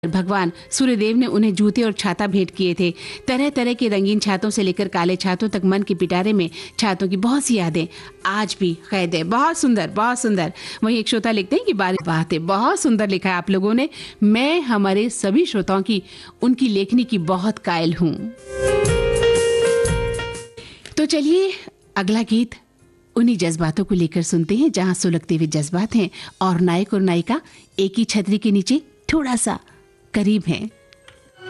भगवान सूर्यदेव ने उन्हें जूते और छाता भेंट किए थे। तरह तरह के रंगीन छातों से लेकर काले छातों तक मन के पिटारे में छातों की बहुत सी यादें आज भी कैद है। बहुत सुंदर, बहुत सुंदर। वहीं एक श्रोता लिखते हैं कि बातें बहुत सुंदर लिखा है आप लोगों ने। मैं हमारे सभी श्रोताओं की उनकी लेखनी की बहुत कायल हूँ। तो चलिए अगला गीत उन्हीं जज्बातों को लेकर सुनते हैं जहां सुलगते हुए जज्बात हैं और नायक और नायिका एक ही छतरी के नीचे थोड़ा सा करीब हैं।